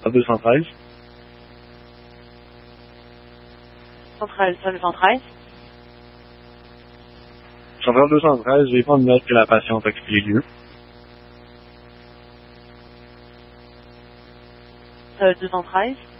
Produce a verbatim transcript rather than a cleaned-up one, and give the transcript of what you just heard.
deux cent treize. Centrale deux cent treize. Centrale deux cent treize, j'ai pas de note que la patiente a quitté les lieux. Euh, deux cent treize.